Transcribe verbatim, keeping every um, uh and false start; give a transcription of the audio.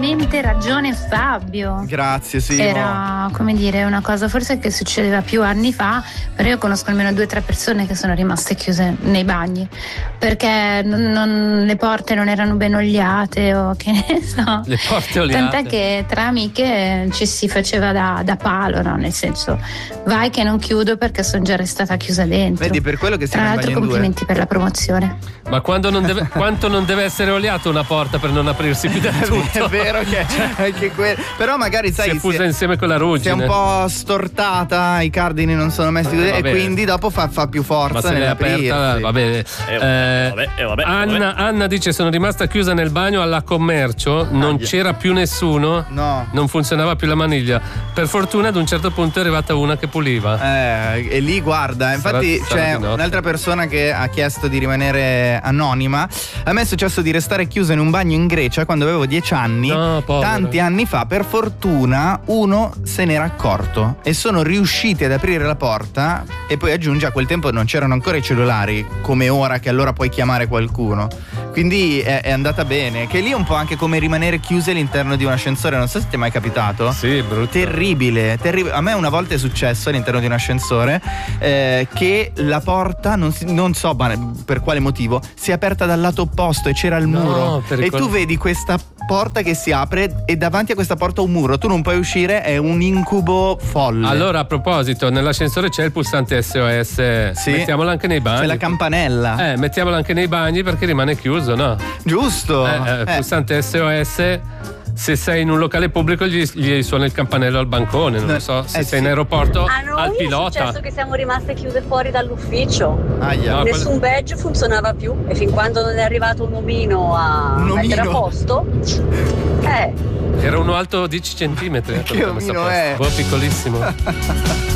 pienamente ragione Fabio. Grazie, sì. Era, come dire, una cosa forse che succedeva più anni fa, però io conosco almeno due o tre persone che sono rimaste chiuse nei bagni perché non, non, le porte non erano ben oliate o che ne so. Le porte oliate. Tant'è che tra amiche ci si faceva da, da palo, no? Nel senso, vai che non chiudo perché sono già restata chiusa dentro. Vedi, per quello che tra siamo in l'altro bagno in complimenti due. per la promozione. Ma quando non deve, quanto non deve essere oliata una porta per non aprirsi più del tutto? È vero che anche que- però magari sai si è fusa si è, insieme con la ruggine, si è un po' stortata, i cardini non sono messi così eh, e quindi dopo fa, fa più forza. Ma se l'è aperta, va bene. Eh, Eh, vabbè, eh, vabbè, Anna, vabbè. Anna dice: sono rimasta chiusa nel bagno alla Commercio, non Aia. c'era più nessuno, No. non funzionava più la maniglia. Per fortuna ad un certo punto è arrivata una che puliva. Eh, e lì guarda, infatti Sarà- sarà c'è di notte. un'altra persona che ha chiesto di rimanere anonima. A me è successo di restare chiuso in un bagno in Grecia quando avevo dieci anni. No, povero. Tanti anni fa, per fortuna uno se n'era accorto e sono riusciti ad aprire la porta. E poi aggiunge, a quel tempo non c'erano ancora i cellulari come ora, che allora puoi chiamare qualcuno, quindi è, è andata bene. Che lì è un po' anche come rimanere chiusi all'interno di un ascensore, non so se ti è mai capitato. Sì, brutto. Terribile, terribile. A me una volta è successo all'interno di un ascensore eh, che la porta, non, si- non so ma- per quale motivo, si è aperta dal lato opposto e c'era il No, muro. E pericolo- tu vedi questa porta che si apre e davanti a questa porta un muro, tu non puoi uscire, è un incubo folle. Allora, a proposito, nell'ascensore c'è il pulsante S O S. Sì. Mettiamolo anche nei bagni. C'è la campanella. Eh, mettiamolo anche nei bagni perché rimane chiuso, no? Giusto. Eh, eh, Eh. pulsante S O S. Se sei in un locale pubblico gli, gli suona il campanello al bancone, non No, lo so. Se eh, sei sì. in aeroporto, A noi al è pilota. successo che siamo rimaste chiuse fuori dall'ufficio. Aia. No, Nessun badge funzionava più e fin quando non è arrivato un omino a Un mettere a omino? posto, eh, Era uno alto dieci centimetri. Che omino è? Boh, piccolissimo.